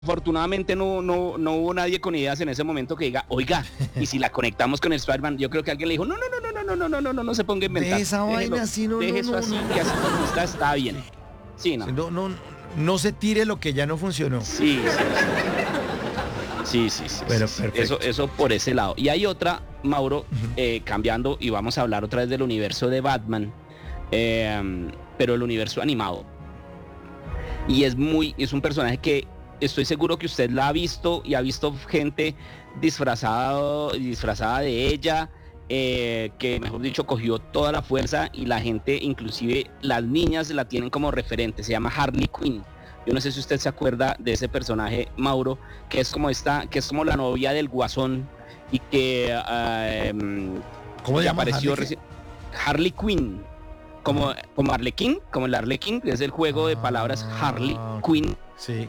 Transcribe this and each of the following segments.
Afortunadamente no hubo nadie con ideas en ese momento que diga, oiga, y si la conectamos con el Spider-Man, yo creo que alguien le dijo, no se ponga a De inventar. esa vaina, sí, no, Deje no, eso no, así, no. que así como está bien. Sí, no. Sí, no, no, no se tire lo que ya no funcionó. Pero Sí. perfecto. Eso por ese lado. Y hay otra, Mauro, Ujú. cambiando, y vamos a hablar otra vez del universo de Batman, pero el universo animado. Y es un personaje que estoy seguro que usted la ha visto y ha visto gente disfrazada de ella, que mejor dicho cogió toda la fuerza y la gente, inclusive las niñas, la tienen como referente. Se llama Harley Quinn. Yo no sé si usted se acuerda de ese personaje, Mauro, que es como la novia del Guasón y ¿Cómo se que llama? apareció ¿Harley qué? Harley Quinn, Ajá. como Arlequín, como el Arlequín, que es el juego de palabras Harley Ok. Quinn. Sí.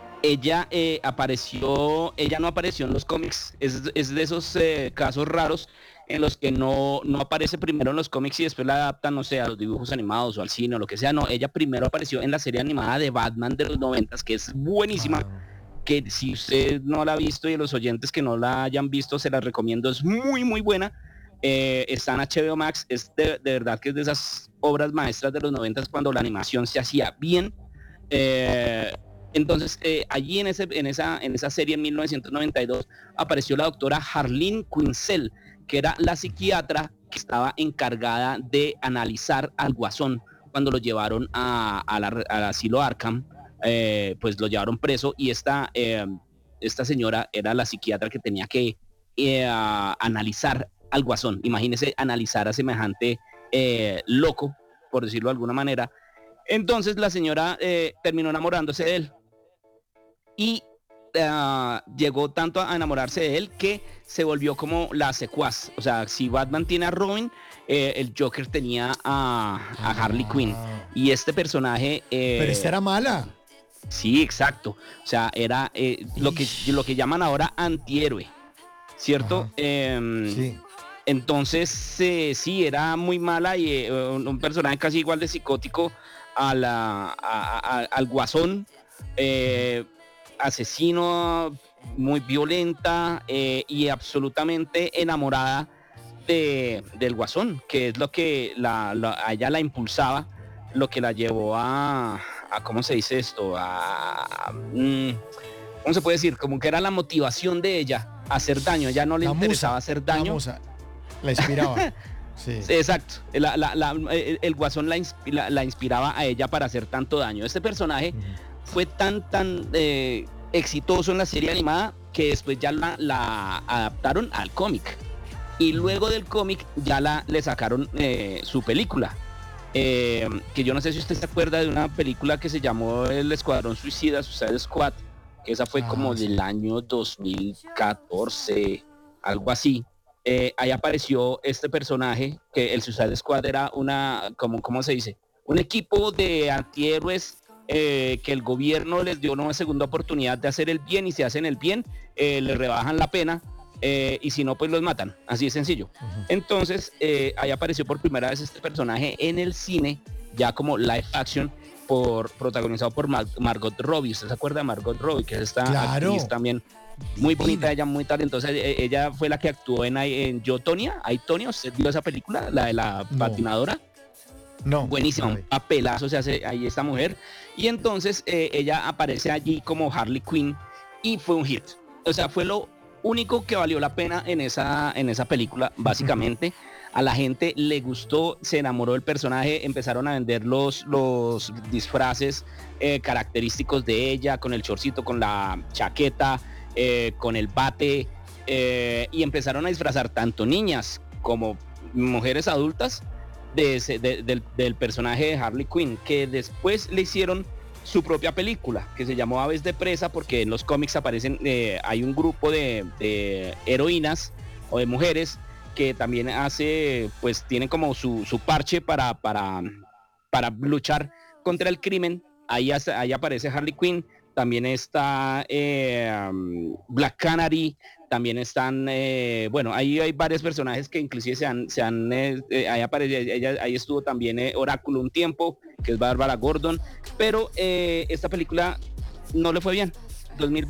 Ella no apareció en los cómics. Es de esos casos raros en los que no aparece primero en los cómics y después la adaptan, no sé, a los dibujos animados o al cine o lo que sea. No, ella primero apareció en la serie animada de Batman de los 90, que es buenísima, Ah, que si usted no la ha visto y los oyentes que no la hayan visto, se la recomiendo, es muy buena. Está en HBO Max, es de verdad que es de esas obras maestras de los 90 cuando la animación se hacía bien. Eh, entonces, allí en esa serie en 1992 apareció la doctora Harleen Quinzel, que era la ujú. psiquiatra que estaba encargada de analizar al Guasón cuando lo llevaron al asilo Arkham. Pues lo llevaron preso y esta señora era la psiquiatra que tenía que analizar al Guasón. Imagínese analizar a semejante loco, por decirlo de alguna manera. Entonces la señora terminó enamorándose de él y llegó tanto a enamorarse de él que se volvió como la secuaz. O sea, si Batman tiene a Robin, el Joker tenía a Harley Quinn. Ah, Y este personaje, pero esta era mala. sí, exacto. O sea, era lo que Ish. llaman ahora antihéroe, ¿cierto? Ajá. Sí. Entonces, sí, era muy mala y un personaje casi igual de psicótico al Guasón, Ujú. eh, asesino, muy violenta y absolutamente enamorada del Guasón, que es lo que a ella la impulsaba, lo que la llevó ¿cómo se dice esto? ¿Cómo se puede decir? Como que era la motivación de ella a hacer daño. A ella no le La interesaba musa. hacer La daño. musa. La inspiraba. Sí. Sí, exacto. El Guasón la inspiraba a ella para hacer tanto daño. Este personaje Ujú. fue tan exitoso en la serie animada que después ya la adaptaron al cómic. Y Ujú. luego del cómic ya le sacaron su película. Que yo no sé si usted se acuerda de una película que se llamó El Escuadrón Suicida, Suicide Squad, que esa fue como Ah, del sí. año 2014, algo así. Ahí apareció este personaje, que el Suicide Squad era ¿cómo se dice? Un equipo de antihéroes que el gobierno les dio una segunda oportunidad de hacer el bien y si hacen el bien, les rebajan la pena y si no, pues los matan. Así de sencillo. Ujú. Entonces, ahí apareció por primera vez este personaje en el cine, ya como live action, protagonizado por Margot Robbie. ¿Usted se acuerda de Margot Robbie? Que es esta actriz Claro. también muy bonita, Divina. ella muy talentosa. Ella fue la que actuó en Yo, Tonya. ¿Hay Tonya? ¿Usted vio esa película? La de la No. patinadora. No. No Buenísima, la un vi. papelazo se hace ahí esta mujer. Y entonces ella aparece allí como Harley Quinn y fue un hit. O sea, fue lo único que valió la pena en esa película, básicamente. A la gente le gustó, se enamoró del personaje, empezaron a vender los disfraces característicos de ella, con el chorcito, con la chaqueta, con el bate, y empezaron a disfrazar tanto niñas como mujeres adultas del personaje de Harley Quinn, que después le hicieron su propia película, que se llamó Aves de Presa, porque en los cómics aparecen, hay un grupo de heroínas o de mujeres que también pues tienen como su parche para luchar contra el crimen. Ahí aparece Harley Quinn, también está Black Canary, también están, bueno, ahí hay varios personajes que inclusive ahí aparece, ahí estuvo también Oráculo un tiempo, que es Bárbara Gordon, pero esta película no le fue bien. 2020